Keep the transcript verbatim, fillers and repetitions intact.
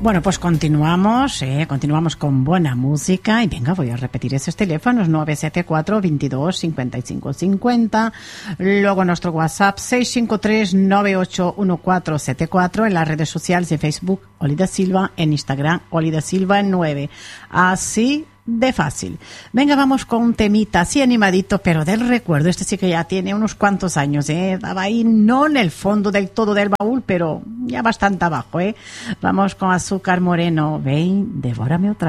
Bueno, pues continuamos, eh, continuamos con buena música y venga, voy a repetir esos teléfonos: nueve siete cuatro, veintidós, cincuenta y cinco cincuenta, luego nuestro WhatsApp seis cinco tres, nueve ocho uno cuatro siete cuatro, en las redes sociales de Facebook Oli da Silva, en Instagram Oli da Silva nueve. Así de fácil. Venga, vamos con un temita así animadito, pero del recuerdo. Este sí que ya tiene unos cuantos años, ¿eh? Estaba ahí no en el fondo del todo del baúl, pero ya bastante abajo, ¿eh? Vamos con Azúcar Moreno. Ven, devórame otra